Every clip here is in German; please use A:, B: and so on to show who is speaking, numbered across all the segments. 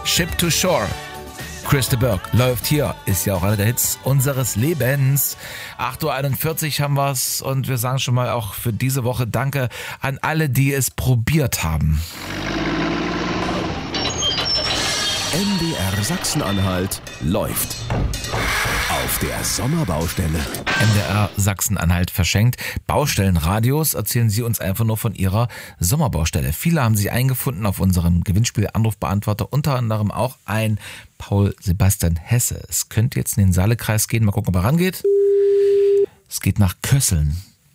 A: Ship to Shore. Chris de Burgh läuft hier, ist ja auch einer der Hits unseres Lebens. 8.41 Uhr haben wir's und wir sagen schon mal auch für diese Woche Danke an alle, die es probiert haben.
B: MDR Sachsen-Anhalt läuft auf der Sommerbaustelle.
A: MDR Sachsen-Anhalt verschenkt Baustellenradios. Erzählen Sie uns einfach nur von Ihrer Sommerbaustelle. Viele haben sich eingefunden auf unserem Gewinnspiel Anrufbeantworter, unter anderem auch ein Paul Sebastian Hesse. Es könnte jetzt in den Saalekreis gehen. Mal gucken, ob er rangeht. Es geht nach Kösseln.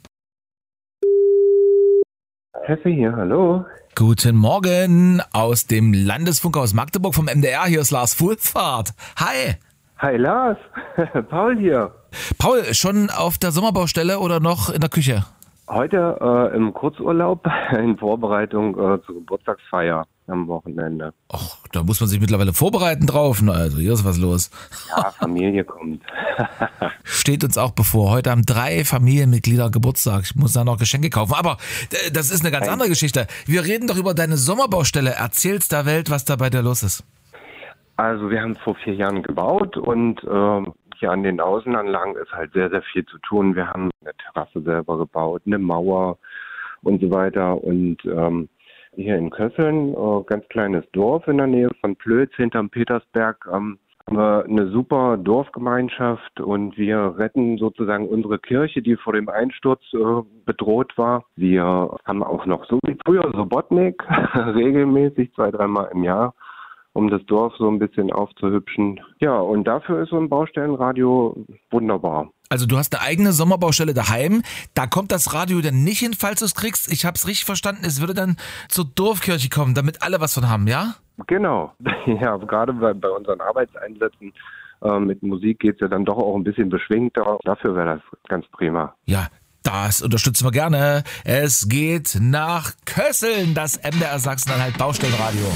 C: Hesse hier, hallo.
A: Guten Morgen aus dem Landesfunk aus Magdeburg vom MDR. Hier ist Lars Fulfahrt. Hi.
C: Hi Lars, Paul hier.
A: Paul, schon auf der Sommerbaustelle oder noch in der Küche?
C: Heute im Kurzurlaub in Vorbereitung zur Geburtstagsfeier am Wochenende.
A: Ach, da muss man sich mittlerweile vorbereiten drauf. Na, also hier ist was los.
C: Ja, Familie kommt.
A: Steht uns auch bevor. Heute haben 3 Familienmitglieder Geburtstag. Ich muss da noch Geschenke kaufen. Aber das ist eine ganz andere Geschichte. Wir reden doch über deine Sommerbaustelle. Erzähl's der Welt, was da bei dir los ist.
C: Also wir haben vor 4 Jahren gebaut und hier an den Außenanlagen ist halt sehr, sehr viel zu tun. Wir haben eine Terrasse selber gebaut, eine Mauer und so weiter. Und hier in Kösseln, ganz kleines Dorf in der Nähe von Plötz hinterm Petersberg, haben wir eine super Dorfgemeinschaft und wir retten sozusagen unsere Kirche, die vor dem Einsturz bedroht war. Wir haben auch noch so wie früher Sobotnik, regelmäßig 2-3 Mal im Jahr, um das Dorf so ein bisschen aufzuhübschen. Ja, und dafür ist so ein Baustellenradio wunderbar.
A: Also du hast eine eigene Sommerbaustelle daheim. Da kommt das Radio dann nicht hin, falls du es kriegst. Ich habe es richtig verstanden. Es würde dann zur Dorfkirche kommen, damit alle was von haben, ja?
C: Genau. Ja, gerade bei unseren Arbeitseinsätzen mit Musik geht es ja dann doch auch ein bisschen beschwingter. Dafür wäre das ganz prima.
A: Ja, das unterstützen wir gerne. Es geht nach Kösseln, das MDR Sachsen-Anhalt Baustellenradio.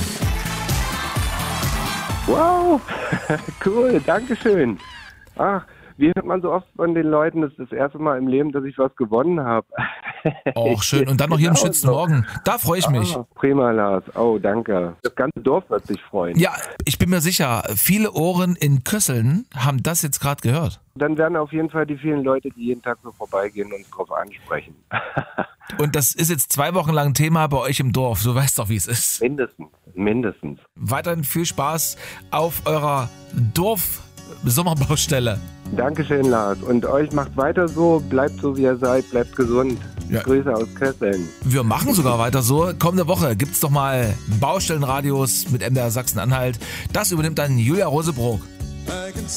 C: Wow, cool, dankeschön. Ach, wie hört man so oft von den Leuten, das ist das erste Mal im Leben, dass ich was gewonnen habe.
A: Och, schön. Und dann noch hier im Schützenmorgen. Da freue ich mich.
C: Prima, Lars. Oh, danke. Das ganze Dorf wird sich freuen.
A: Ja, ich bin mir sicher, viele Ohren in Kösseln haben das jetzt gerade gehört.
C: Dann werden auf jeden Fall die vielen Leute, die jeden Tag so vorbeigehen, uns drauf ansprechen.
A: Und das ist jetzt 2 Wochen lang Thema bei euch im Dorf. Du weißt doch, wie es ist.
C: Mindestens.
A: Weiterhin viel Spaß auf eurer Dorf-Sommerbaustelle.
C: Dankeschön, Lars. Und euch macht weiter so, bleibt so, wie ihr seid, bleibt gesund. Ja. Grüße aus Kösseln.
A: Wir machen sogar weiter so. Kommende Woche gibt's doch mal Baustellenradios mit MDR Sachsen-Anhalt. Das übernimmt dann Julia Rosebrook.